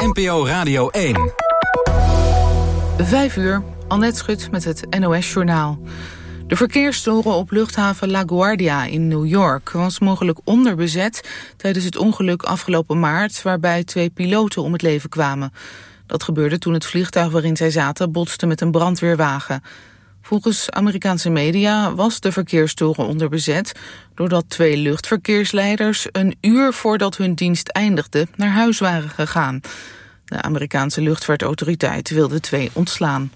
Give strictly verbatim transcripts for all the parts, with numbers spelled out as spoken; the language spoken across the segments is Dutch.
N P O Radio één. Vijf uur, Annette Schut met het N O S-journaal. De verkeerstoren op luchthaven LaGuardia in New York was mogelijk onderbezet tijdens het ongeluk afgelopen maart, waarbij twee piloten om het leven kwamen. Dat gebeurde toen het vliegtuig waarin zij zaten botste met een brandweerwagen. Volgens Amerikaanse media was de verkeerstoren onderbezet doordat twee luchtverkeersleiders een uur voordat hun dienst eindigde naar huis waren gegaan. De Amerikaanse luchtvaartautoriteit wilde twee ontslaan.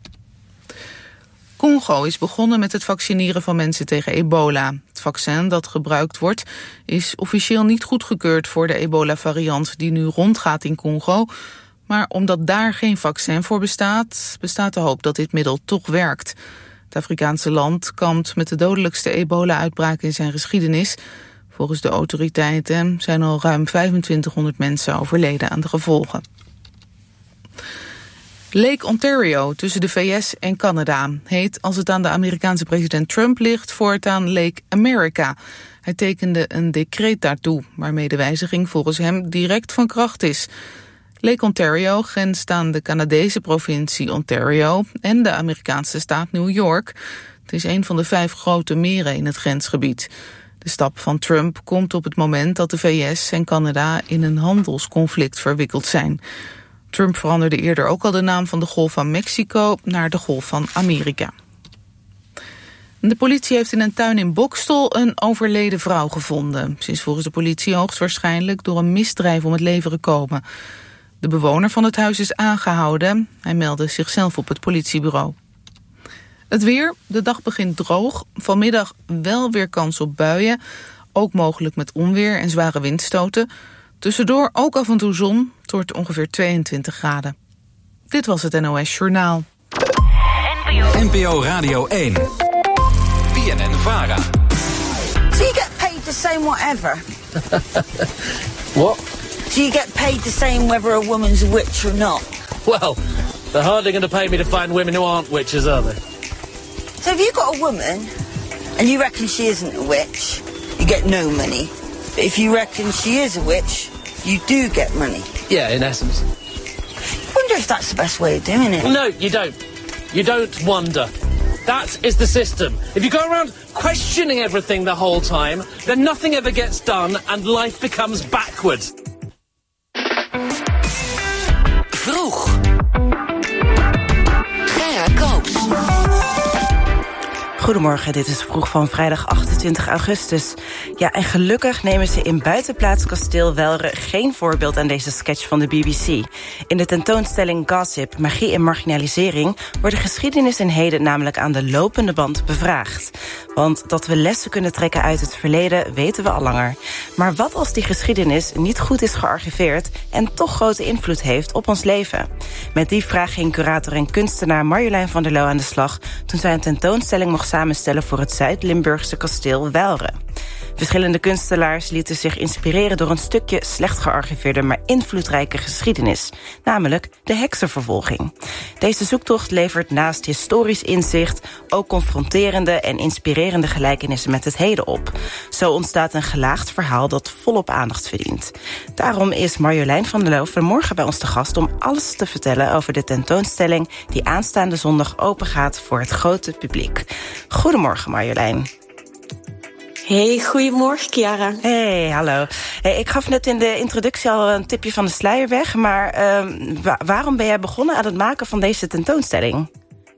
Congo is begonnen met het vaccineren van mensen tegen ebola. Het vaccin dat gebruikt wordt is officieel niet goedgekeurd voor de ebola-variant die nu rondgaat in Congo. Maar omdat daar geen vaccin voor bestaat, bestaat de hoop dat dit middel toch werkt. Het Afrikaanse land kampt met de dodelijkste ebola-uitbraak in zijn geschiedenis. Volgens de autoriteiten zijn al ruim vijfentwintighonderd mensen overleden aan de gevolgen. Lake Ontario tussen de V S en Canada heet, als het aan de Amerikaanse president Trump ligt, voortaan Lake America. Hij tekende een decreet daartoe, waarmee de wijziging volgens hem direct van kracht is. Lake Ontario grenst aan de Canadese provincie Ontario en de Amerikaanse staat New York. Het is een van de vijf grote meren in het grensgebied. De stap van Trump komt op het moment dat de V S en Canada in een handelsconflict verwikkeld zijn. Trump veranderde eerder ook al de naam van de Golf van Mexico naar de Golf van Amerika. De politie heeft in een tuin in Boxtel een overleden vrouw gevonden. Ze is volgens de politie hoogstwaarschijnlijk door een misdrijf om het leven gekomen. De bewoner van het huis is aangehouden. Hij meldde zichzelf op het politiebureau. Het weer, de dag begint droog. Vanmiddag wel weer kans op buien. Ook mogelijk met onweer en zware windstoten. Tussendoor ook af en toe zon. Het wordt ongeveer tweeëntwintig graden. Dit was het N O S Journaal. N P O Radio één. B N N-Vara. Do you get paid the same whatever? What? Do you get paid the same whether a woman's a witch or not? Well, they're hardly going to pay me to find women who aren't witches, are they? So if you've got a woman and you reckon she isn't a witch, you get no money. But if you reckon she is a witch, you do get money. Yeah, in essence. I wonder if that's the best way of doing it. No, you don't. You don't wonder. That is the system. If you go around questioning everything the whole time, then nothing ever gets done and life becomes backwards. Vroeg. Gerard Koops. Goedemorgen, dit is Vroeg van vrijdag achtentwintig augustus. Ja, en gelukkig nemen ze in Buitenplaats Kasteel Welre geen voorbeeld aan deze sketch van de B B C. In de tentoonstelling Gossip, Magie en Marginalisering wordt de geschiedenis in heden namelijk aan de lopende band bevraagd. Want dat we lessen kunnen trekken uit het verleden weten we al langer. Maar wat als die geschiedenis niet goed is gearchiveerd en toch grote invloed heeft op ons leven? Met die vraag ging curator en kunstenaar Marjolein van der Loo aan de slag toen zij een tentoonstelling mocht samenstellen voor het Zuid-Limburgse kasteel Welre. Verschillende kunstenaars lieten zich inspireren door een stukje slecht gearchiveerde, maar invloedrijke geschiedenis, namelijk de heksenvervolging. Deze zoektocht levert naast historisch inzicht ook confronterende en inspirerende gelijkenissen met het heden op. Zo ontstaat een gelaagd verhaal dat volop aandacht verdient. Daarom is Marjolein van der Loo vanmorgen bij ons te gast om alles te vertellen over de tentoonstelling die aanstaande zondag open gaat voor het grote publiek. Goedemorgen Marjolein. Hey, goedemorgen Chiara. Hey, hallo. Hey, ik gaf net in de introductie al een tipje van de sluier weg, maar uh, wa- waarom ben jij begonnen aan het maken van deze tentoonstelling?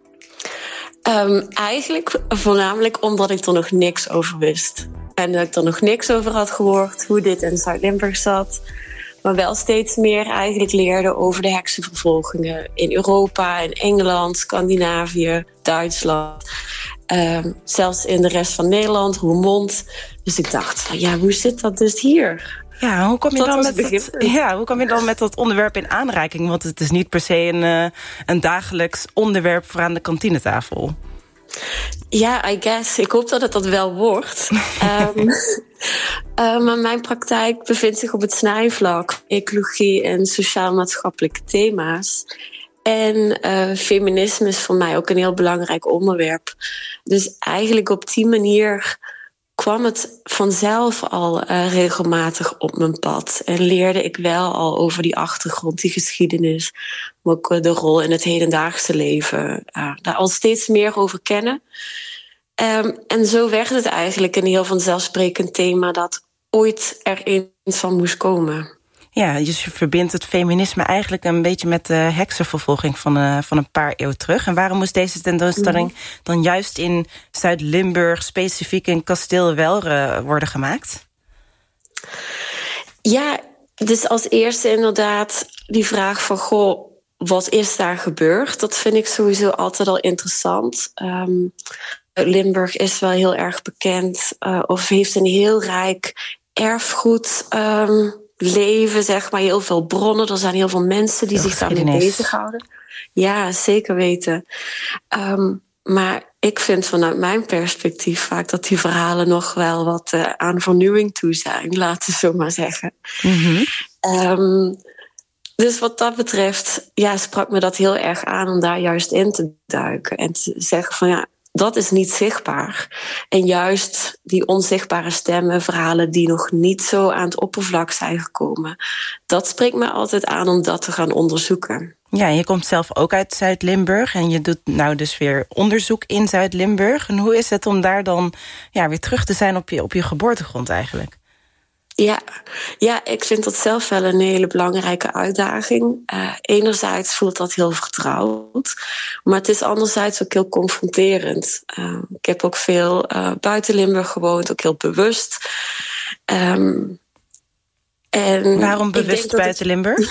Um, eigenlijk voornamelijk omdat ik er nog niks over wist. En dat ik er nog niks over had gehoord, hoe dit in Zuid-Limburg zat. Maar wel steeds meer eigenlijk leerde over de heksenvervolgingen in Europa, in Engeland, Scandinavië, Duitsland. Um, zelfs in de rest van Nederland, Roermond. Dus ik dacht, van, ja, hoe zit dat dus hier? Ja, hoe kom je, dat dan met dat, ja, hoe kom je dan met dat onderwerp in aanraking? Want het is niet per se een, uh, een dagelijks onderwerp voor aan de kantinetafel. Ja, I guess. Ik hoop dat het dat wel wordt. um, uh, maar mijn praktijk bevindt zich op het snijvlak. Ecologie en sociaal-maatschappelijke thema's. En uh, feminisme is voor mij ook een heel belangrijk onderwerp. Dus eigenlijk op die manier kwam het vanzelf al uh, regelmatig op mijn pad. En leerde ik wel al over die achtergrond, die geschiedenis. Maar ook uh, de rol in het hedendaagse leven. Uh, daar al steeds meer over kennen. Um, en zo werd het eigenlijk een heel vanzelfsprekend thema dat ooit er eens van moest komen. Ja, dus je verbindt het feminisme eigenlijk een beetje met de heksenvervolging van, uh, van een paar eeuwen terug. En waarom moest deze tentoonstelling dan juist in Zuid-Limburg, specifiek in Kasteel Welre, worden gemaakt? Ja, dus als eerste inderdaad die vraag van, goh, wat is daar gebeurd? Dat vind ik sowieso altijd al interessant. Um, Limburg is wel heel erg bekend, uh, of heeft een heel rijk erfgoed um, leven, zeg maar, heel veel bronnen. Er zijn heel veel mensen die zich daarmee bezighouden. Ja, zeker weten. Um, maar ik vind vanuit mijn perspectief vaak dat die verhalen nog wel wat uh, aan vernieuwing toe zijn, laten we zo maar zeggen. Mm-hmm. Um, dus wat dat betreft, ja, sprak me dat heel erg aan om daar juist in te duiken en te zeggen van ja, dat is niet zichtbaar. En juist die onzichtbare stemmen, verhalen die nog niet zo aan het oppervlak zijn gekomen, dat spreekt me altijd aan om dat te gaan onderzoeken. Ja, je komt zelf ook uit Zuid-Limburg en je doet nou dus weer onderzoek in Zuid-Limburg. En hoe is het om daar dan ja, weer terug te zijn op je, op je geboortegrond eigenlijk? Ja, ja, ik vind dat zelf wel een hele belangrijke uitdaging. Uh, enerzijds voelt dat heel vertrouwd, maar het is anderzijds ook heel confronterend. Uh, ik heb ook veel uh, buiten Limburg gewoond, ook heel bewust. Um, en Waarom bewust buiten Limburg?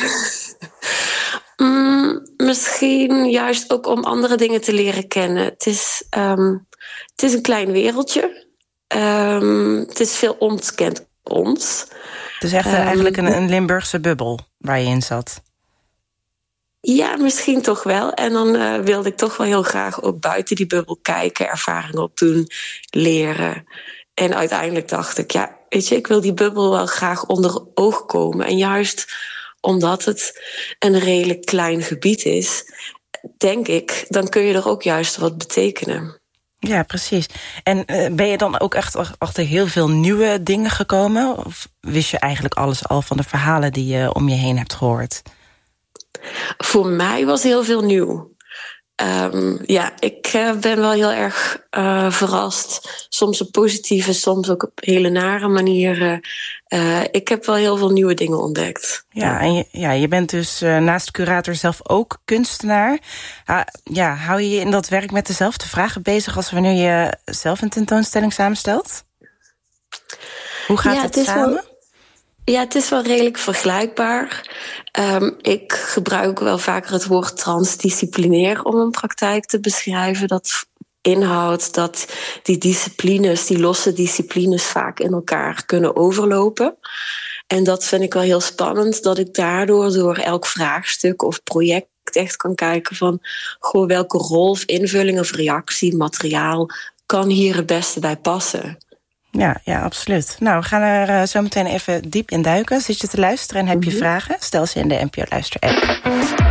mm, misschien juist ook om andere dingen te leren kennen. Het is, um, het is een klein wereldje. Um, het is veel ontkend. Ons. Het is echt um, eigenlijk een, een Limburgse bubbel waar je in zat. Ja, misschien toch wel. En dan uh, wilde ik toch wel heel graag ook buiten die bubbel kijken, ervaringen opdoen, leren. En uiteindelijk dacht ik, ja, weet je, ik wil die bubbel wel graag onder oog komen. En juist omdat het een redelijk klein gebied is, denk ik, dan kun je er ook juist wat betekenen. Ja, precies. En uh, ben je dan ook echt achter heel veel nieuwe dingen gekomen? Of wist je eigenlijk alles al van de verhalen die je om je heen hebt gehoord? Voor mij was heel veel nieuw. Um, ja, ik uh, ben wel heel erg uh, verrast. Soms op positieve, soms ook op hele nare manieren. Uh, ik heb wel heel veel nieuwe dingen ontdekt. Ja, en je, ja, je bent dus uh, naast curator zelf ook kunstenaar. Uh, ja, hou je je in dat werk met dezelfde vragen bezig als wanneer je zelf een tentoonstelling samenstelt? Hoe gaat ja, het, het samen? Wel... Ja, het is wel redelijk vergelijkbaar. Um, ik gebruik wel vaker het woord transdisciplinair om een praktijk te beschrijven. Dat inhoudt dat die disciplines, die losse disciplines vaak in elkaar kunnen overlopen. En dat vind ik wel heel spannend, dat ik daardoor door elk vraagstuk of project echt kan kijken van goh, welke rol of invulling of reactie, materiaal kan hier het beste bij passen. Ja, ja, absoluut. Nou, we gaan er uh, zo meteen even diep in duiken. Zit je te luisteren en heb je mm-hmm. vragen? Stel ze in de N P O Luister-app.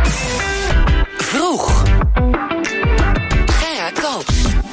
Vroeg. Gerard Koops.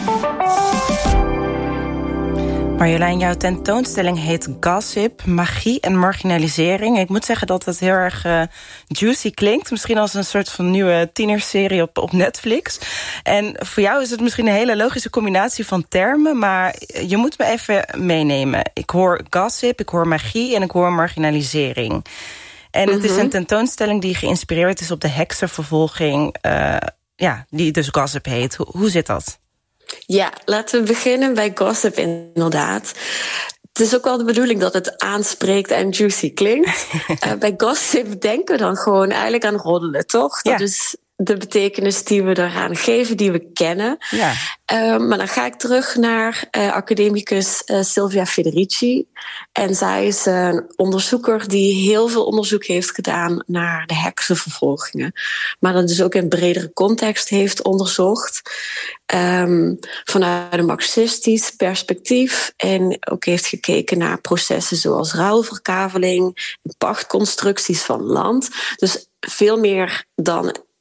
Marjolein, jouw tentoonstelling heet Gossip, Magie en Marginalisering. Ik moet zeggen dat het heel erg uh, juicy klinkt. Misschien als een soort van nieuwe tienerserie op, op Netflix. En voor jou is het misschien een hele logische combinatie van termen, maar je moet me even meenemen. Ik hoor gossip, ik hoor magie en ik hoor marginalisering. En het is een tentoonstelling die geïnspireerd is op de heksenvervolging, uh, ja, die dus Gossip heet. Hoe, hoe zit dat? Ja, laten we beginnen bij Gossip inderdaad. Het is ook wel de bedoeling dat het aanspreekt en juicy klinkt. uh, bij Gossip denken we dan gewoon eigenlijk aan roddelen, toch? Dat ja. is de betekenis die we eraan geven, die we kennen. Ja. Uh, maar dan ga ik terug naar uh, academicus uh, Silvia Federici. En zij is een onderzoeker die heel veel onderzoek heeft gedaan naar de heksenvervolgingen. Maar dat dus ook in bredere context heeft onderzocht. Um, vanuit een marxistisch perspectief. En ook heeft gekeken naar processen zoals ruilverkaveling, pachtconstructies van land. Dus veel meer dan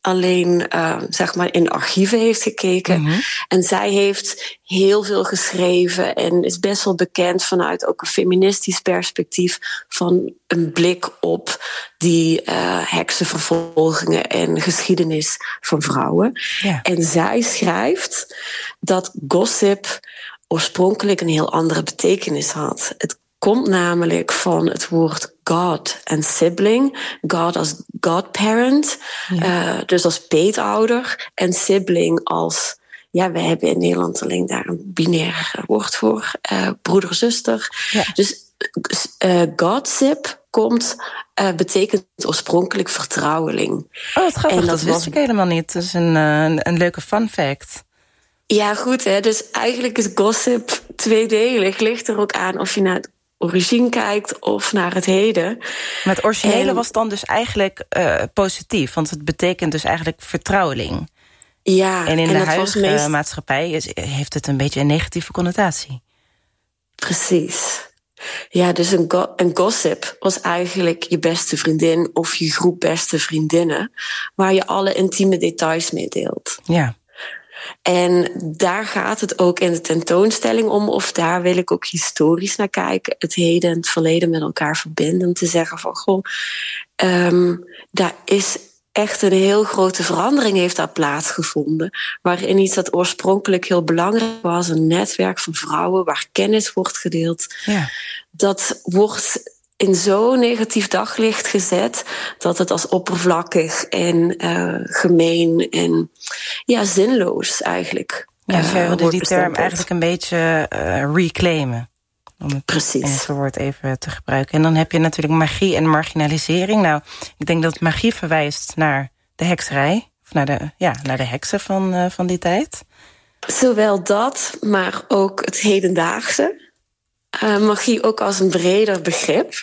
alleen uh, zeg maar in archieven heeft gekeken. Mm-hmm. En zij heeft heel veel geschreven en is best wel bekend vanuit ook een feministisch perspectief van een blik op die uh, heksenvervolgingen en geschiedenis van vrouwen. Ja. En zij schrijft dat gossip oorspronkelijk een heel andere betekenis had. Het komt namelijk van het woord god en sibling. God als godparent, ja. uh, dus als peetouder. En sibling als, ja, wij hebben in Nederland alleen daar een binair woord voor. Uh, broeder, zuster. Ja. Dus uh, gossip komt, uh, betekent oorspronkelijk vertrouweling. Oh, wat grappig, en dat, dat wist was... ik helemaal niet. Dat is een, uh, een leuke fun fact. Ja, goed, hè. Dus eigenlijk is gossip tweedelig. Ligt er ook aan of je naar het origine kijkt of naar het heden. Maar het originele en... was dan dus eigenlijk uh, positief, want het betekent dus eigenlijk vertrouweling. Ja. En in en de huidige meest... maatschappij is, heeft het een beetje een negatieve connotatie. Precies. Ja, dus een, go- een gossip was eigenlijk je beste vriendin of je groep beste vriendinnen, waar je alle intieme details mee deelt. Ja. En daar gaat het ook in de tentoonstelling om, of daar wil ik ook historisch naar kijken, het heden en het verleden met elkaar verbinden, om te zeggen van, goh, um, daar is echt een heel grote verandering heeft daar plaatsgevonden, waarin iets dat oorspronkelijk heel belangrijk was, een netwerk van vrouwen, waar kennis wordt gedeeld, ja. dat wordt in zo'n negatief daglicht gezet dat het als oppervlakkig en uh, gemeen en ja, zinloos eigenlijk. Ja, dus jij wilde die term eigenlijk een beetje uh, reclaimen. Om het Precies. Engelse woord even te gebruiken. En dan heb je natuurlijk magie en marginalisering. Nou, ik denk dat magie verwijst naar de hekserij. Of naar de, ja, naar de heksen van, uh, van die tijd. Zowel dat, maar ook het hedendaagse. Uh, magie ook als een breder begrip.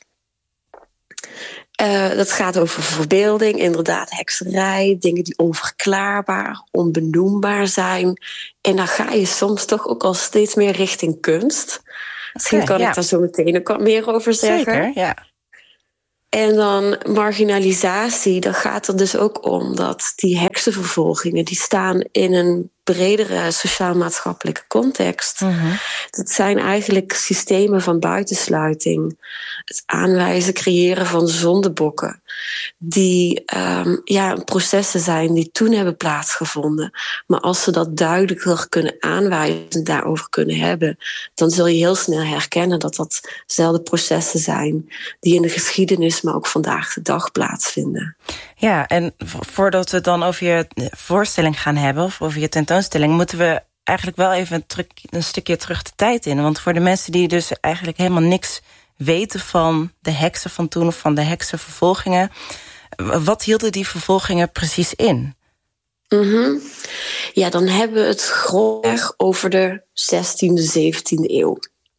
Uh, dat gaat over verbeelding, inderdaad hekserij, dingen die onverklaarbaar, onbenoembaar zijn. En dan ga je soms toch ook al steeds meer richting kunst. Misschien okay, kan ja. ik daar zo meteen ook wat meer over zeggen. Zeker, ja. En dan marginalisatie, dan gaat er dus ook om dat die heksenvervolgingen, die staan in een bredere sociaal-maatschappelijke context. Mm-hmm. Dat zijn eigenlijk systemen van buitensluiting. Het aanwijzen, creëren van zondebokken. Die um, ja, processen zijn die toen hebben plaatsgevonden. Maar als ze dat duidelijker kunnen aanwijzen, daarover kunnen hebben, dan zul je heel snel herkennen dat dat dezelfde processen zijn die in de geschiedenis, maar ook vandaag de dag plaatsvinden. Ja, en voordat we het dan over je voorstelling gaan hebben, of over je tentoonstelling, moeten we eigenlijk wel even een, terug, een stukje terug de tijd in. Want voor de mensen die dus eigenlijk helemaal niks weten van de heksen van toen of van de heksenvervolgingen, wat hielden die vervolgingen precies in? Mm-hmm. Ja, dan hebben we het grofweg over de zestiende, zeventiende eeuw.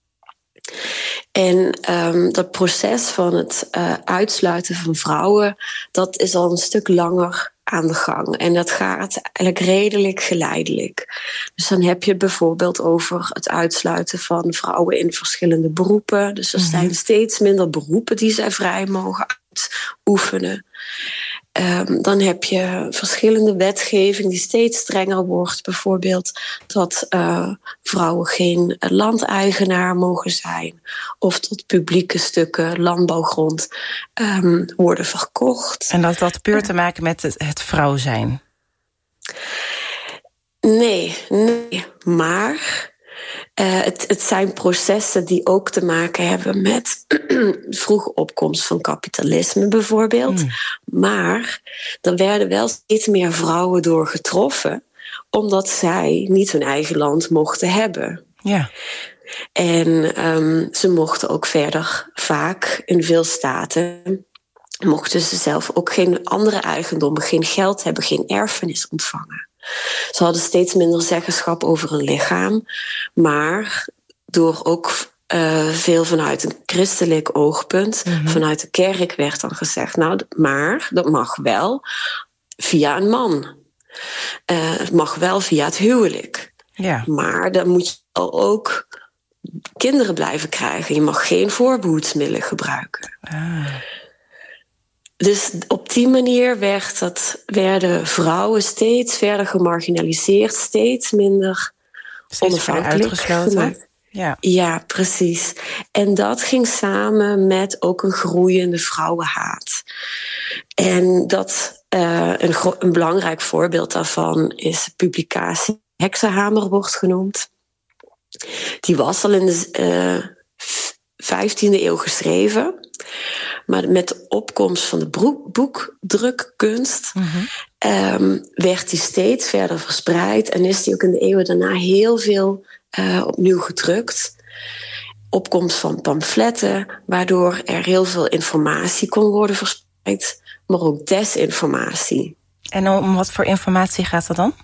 En um, dat proces van het uh, uitsluiten van vrouwen, dat is al een stuk langer aan de gang. En dat gaat eigenlijk redelijk geleidelijk. Dus dan heb je bijvoorbeeld over het uitsluiten van vrouwen in verschillende beroepen. Dus er mm-hmm. zijn steeds minder beroepen die zij vrij mogen uitoefenen. Um, dan heb je verschillende wetgeving die steeds strenger wordt. Bijvoorbeeld dat uh, vrouwen geen landeigenaar mogen zijn. Of dat publieke stukken landbouwgrond um, worden verkocht. En dat had puur te maken met het, het vrouw zijn? Nee, nee. Maar Uh, het, het zijn processen die ook te maken hebben met vroege opkomst van kapitalisme bijvoorbeeld. Mm. Maar er werden wel steeds meer vrouwen door getroffen, omdat zij niet hun eigen land mochten hebben. Ja. En um, ze mochten ook verder vaak in veel staten, mochten ze zelf ook geen andere eigendommen, geen geld hebben, geen erfenis ontvangen. Ze hadden steeds minder zeggenschap over hun lichaam. Maar door ook uh, veel vanuit een christelijk oogpunt, mm-hmm. vanuit de kerk werd dan gezegd, nou, maar dat mag wel via een man. Uh, het mag wel via het huwelijk. Ja. Maar dan moet je ook kinderen blijven krijgen. Je mag geen voorbehoedsmiddelen gebruiken. Ah. Dus op die manier werd dat, werden vrouwen steeds verder gemarginaliseerd, steeds minder steeds onafhankelijk uitgesloten. gemaakt. Ja. Ja, precies. En dat ging samen met ook een groeiende vrouwenhaat. En dat uh, een, gro- een belangrijk voorbeeld daarvan is de publicatie Heksenhamer wordt genoemd. Die was al in de uh, vijftiende eeuw geschreven. Maar met de opkomst van de broek, boekdrukkunst mm-hmm. um, werd die steeds verder verspreid. En is die ook in de eeuwen daarna heel veel uh, opnieuw gedrukt. Opkomst van pamfletten, waardoor er heel veel informatie kon worden verspreid. Maar ook desinformatie. En om wat voor informatie gaat het dan?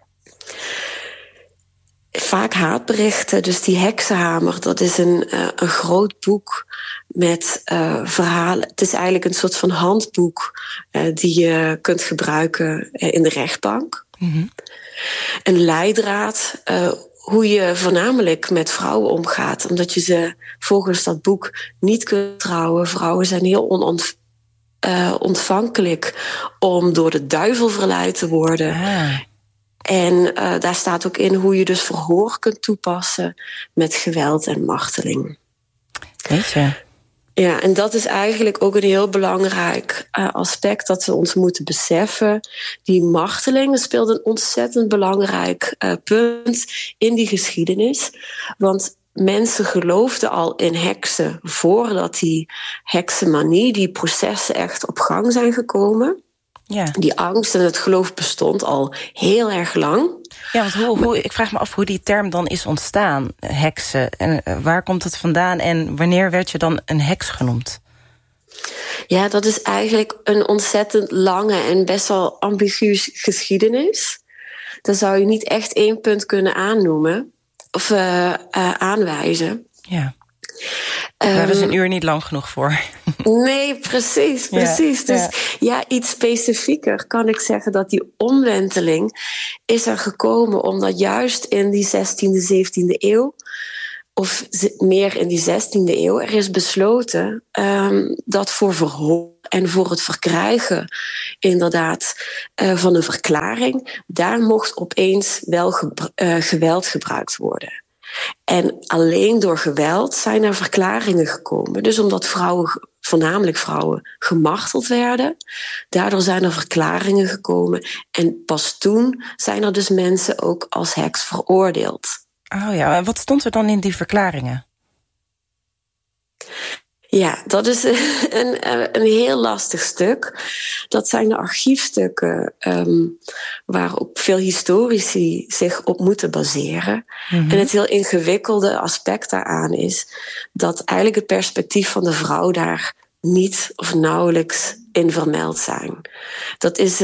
Vaak haatberichten. Dus die Heksenhamer, dat is een, uh, een groot boek met uh, verhalen. Het is eigenlijk een soort van handboek uh, die je kunt gebruiken uh, in de rechtbank. Mm-hmm. Een leidraad, uh, hoe je voornamelijk met vrouwen omgaat. Omdat je ze volgens dat boek niet kunt trouwen. Vrouwen zijn heel onont, uh, ontvankelijk om door de duivel verleid te worden. Ah. En uh, daar staat ook in hoe je dus verhoor kunt toepassen met geweld en marteling. Weet je. Ja, en dat is eigenlijk ook een heel belangrijk uh, aspect dat we ons moeten beseffen. Die marteling speelt een ontzettend belangrijk uh, punt in die geschiedenis. Want mensen geloofden al in heksen voordat die heksenmanie, die processen echt op gang zijn gekomen. Ja. Die angst en het geloof bestond al heel erg lang. Ja, want hoe, hoe, ik vraag me af hoe die term dan is ontstaan, heksen. En waar komt het vandaan en wanneer werd je dan een heks genoemd? Ja, dat is eigenlijk een ontzettend lange en best wel ambiguus geschiedenis. Daar zou je niet echt één punt kunnen aannoemen of uh, uh, aanwijzen. Ja. Daar is een uur niet lang genoeg voor. Nee, precies, precies. Ja, dus ja. ja, iets specifieker kan ik zeggen dat die omwenteling is er gekomen omdat juist in die zestiende, zeventiende eeuw, of meer in die zestiende eeuw, er is besloten um, dat voor verhoor en voor het verkrijgen inderdaad uh, van een verklaring, daar mocht opeens wel ge- uh, geweld gebruikt worden. En alleen door geweld zijn er verklaringen gekomen. Dus omdat vrouwen, voornamelijk vrouwen, gemarteld werden. Daardoor zijn er verklaringen gekomen. En pas toen zijn er dus mensen ook als heks veroordeeld. Oh ja, en wat stond er dan in die verklaringen? Ja, dat is een, een heel lastig stuk. Dat zijn de archiefstukken um, waar ook veel historici zich op moeten baseren. Mm-hmm. En het heel ingewikkelde aspect daaraan is dat eigenlijk het perspectief van de vrouw daar niet of nauwelijks in vermeld zijn. Dat is